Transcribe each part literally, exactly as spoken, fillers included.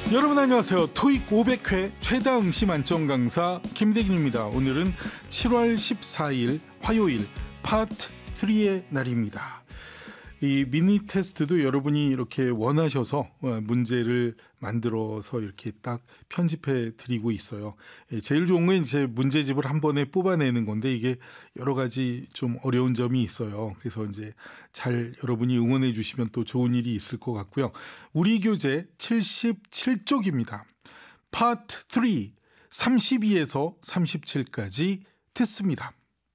여러분 안녕하세요. 토익 오백 회 최다 응시 만점 강사 김대균입니다. 오늘은 칠월 십사일 화요일 파트 삼의 날입니다. 이 미니 테스트도 여러분이 이렇게 원하셔서 문제를 만들어서 이렇게 딱 편집해 드리고 있어요. 제일 좋은 건 이제 문제집을 한 번에 뽑아내는 건데 이게 여러 가지 좀 어려운 점이 있어요. 그래서 이제 잘 여러분이 응원해 주시면 또 좋은 일이 있을 것 같고요. 우리 교재 칠십칠 쪽입니다. 파트 삼, 삼십이에서 삼십칠까지 듣습니다.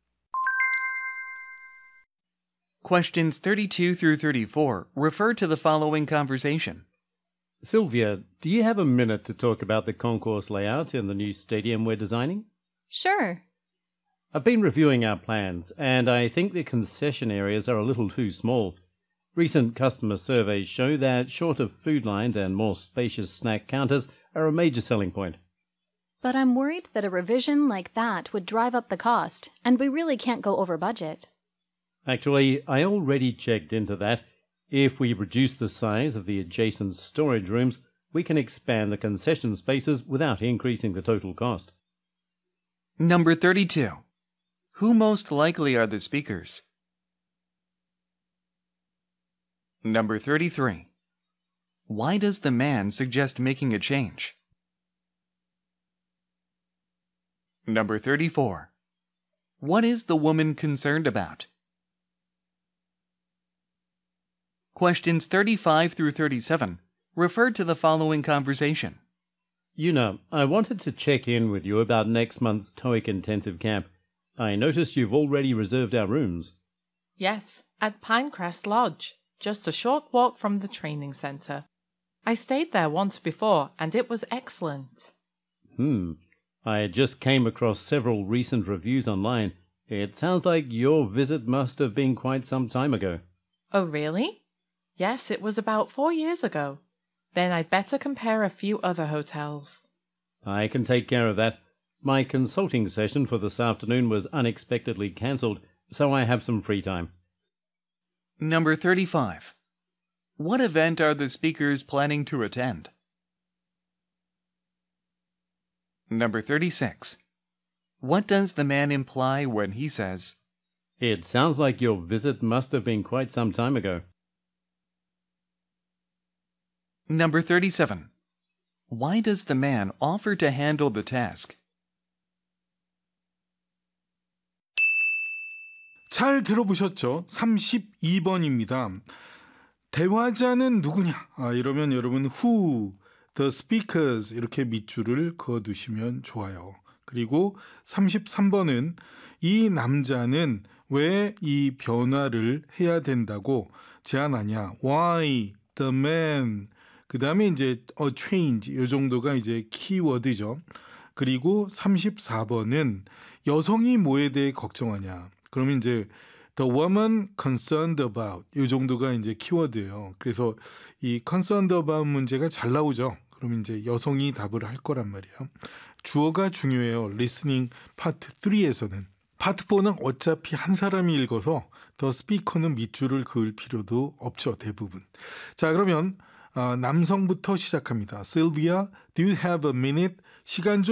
Questions thirty-two through thirty-four refer to the following conversation. Sylvia, do you have a minute to talk about the concourse layout in the new stadium we're designing? Sure. I've been reviewing our plans, and I think the concession areas are a little too small. Recent customer surveys show that shorter food lines and more spacious snack counters are a major selling point. But I'm worried that a revision like that would drive up the cost, and we really can't go over budget. Actually, I already checked into that. If we reduce the size of the adjacent storage rooms, we can expand the concession spaces without increasing the total cost. Number thirty-two. Who most likely are the speakers? Number thirty-three. Why does the man suggest making a change? Number thirty-four. What is the woman concerned about? Questions thirty-five through thirty-seven refer to the following conversation. Yuna, I wanted to check in with you about next month's TOEIC intensive camp. I noticed you've already reserved our rooms. Yes, at Pinecrest Lodge, just a short walk from the training centre. I stayed there once before and it was excellent. Hmm. I just came across several recent reviews online. It sounds like your visit must have been quite some time ago. Oh, really? Yes, it was about four years ago. Then I'd better compare a few other hotels. I can take care of that. My consulting session for this afternoon was unexpectedly cancelled, so I have some free time. Number thirty-five. What event are the speakers planning to attend? Number thirty-six. What does the man imply when he says, It sounds like your visit must have been quite some time ago. Number thirty-seven. Why does the man offer to handle the task? 잘 들어보셨죠? 삼십이 번입니다. 대화자는 누구냐? 아, 이러면 여러분 who, the speakers 이렇게 밑줄을 그어두시면 좋아요. 그리고 삼십삼 번은 이 남자는 왜 이 변화를 해야 된다고 제안하냐? Why the man? 그 다음에 이제 a change 이 정도가 이제 키워드죠. 그리고 삼십사 번은 여성이 뭐에 대해 걱정하냐? 그러면 이제 the woman concerned about 이 정도가 이제 키워드예요. 그래서 이 concerned about 문제가 잘 나오죠. 그러면 이제 여성이 답을 할 거란 말이에요. 주어가 중요해요. 리스닝 파트 삼에서는. 파트 사는 어차피 한 사람이 읽어서 더 스피커는 밑줄을 그을 필요도 없죠. 대부분. 자, 그러면 어, 남성부터 시작합니다. Sylvia, do you have a minute? 시간 좀